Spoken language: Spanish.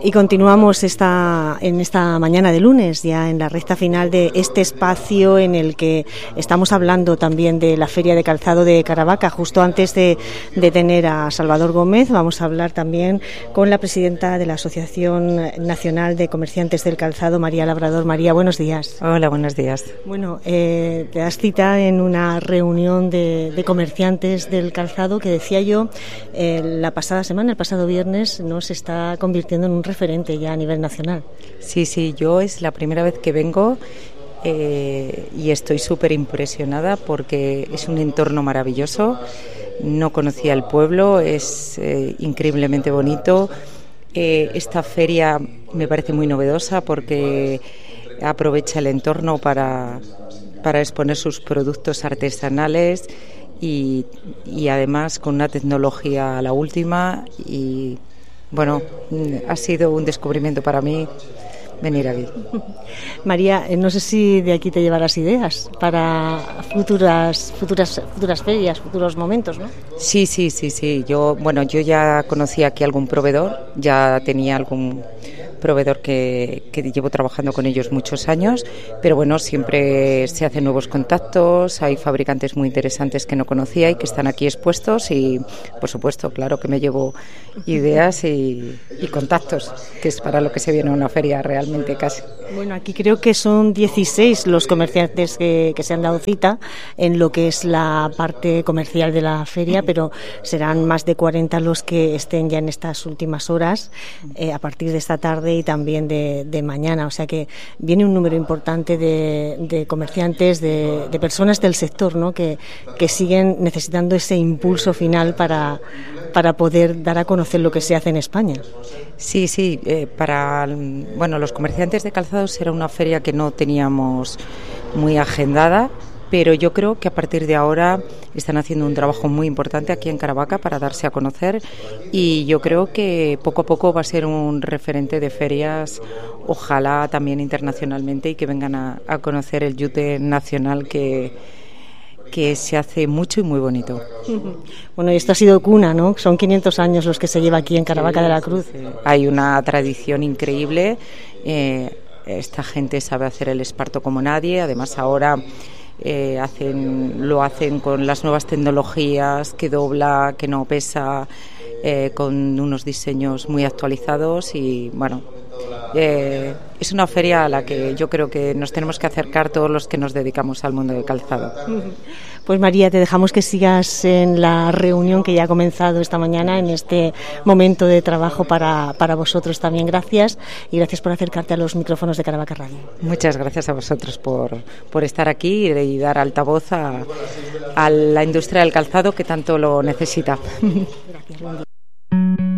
Y continuamos en esta mañana de lunes, ya en la recta final de este espacio en el que estamos hablando también de la Feria de Calzado de Caravaca. Justo antes de tener a Salvador Gómez, vamos a hablar también con la presidenta de la Asociación Nacional de Comerciantes del Calzado, María Labrador. María, buenos días. Hola, buenos días. Bueno, te das cita en una reunión de comerciantes del calzado que, decía yo, la pasada semana, el pasado viernes, no se está convirtiendo en un referente ya a nivel nacional. Sí, yo es la primera vez que vengo y estoy súper impresionada porque es un entorno maravilloso. No conocía el pueblo, es increíblemente bonito. Esta feria me parece muy novedosa porque aprovecha el entorno para exponer sus productos artesanales y además con una tecnología a la última. Y bueno, ha sido un descubrimiento para mí venir aquí. María, no sé si de aquí te llevarás ideas para futuras ferias, futuros momentos, ¿no? Sí. Yo ya conocía aquí algún proveedor, ya tenía algún proveedor que llevo trabajando con ellos muchos años, pero bueno, siempre se hacen nuevos contactos, hay fabricantes muy interesantes que no conocía y que están aquí expuestos y, por supuesto, claro que me llevo ideas y contactos, que es para lo que se viene a una feria realmente casi. Bueno, aquí creo que son 16 los comerciantes que se han dado cita en lo que es la parte comercial de la feria, pero serán más de 40 los que estén ya en estas últimas horas, a partir de esta tarde y también de mañana. O sea que viene un número importante de comerciantes, de personas del sector, ¿no? que siguen necesitando ese impulso final para poder dar a conocer lo que se hace en España. Sí, para los comerciantes de calzados era una feria que no teníamos muy agendada, pero yo creo que a partir de ahora están haciendo un trabajo muy importante aquí en Caravaca para darse a conocer y yo creo que poco a poco va a ser un referente de ferias, ojalá también internacionalmente, y que vengan a conocer el yute nacional que se hace mucho y muy bonito. Bueno, y esto ha sido cuna, ¿no? Son 500 años los que se lleva aquí en Caravaca de la Cruz. Sí. Hay una tradición increíble. Esta gente sabe hacer el esparto como nadie. Además, ahora lo hacen con las nuevas tecnologías, que dobla, que no pesa, con unos diseños muy actualizados y, bueno, es una feria a la que yo creo que nos tenemos que acercar todos los que nos dedicamos al mundo del calzado. Pues María, te dejamos que sigas en la reunión que ya ha comenzado esta mañana, en este momento de trabajo para vosotros también. Gracias, y gracias por acercarte a los micrófonos de Caravaca Radio. Muchas gracias a vosotros por estar aquí y dar altavoz a la industria del calzado que tanto lo necesita. Gracias, buen día.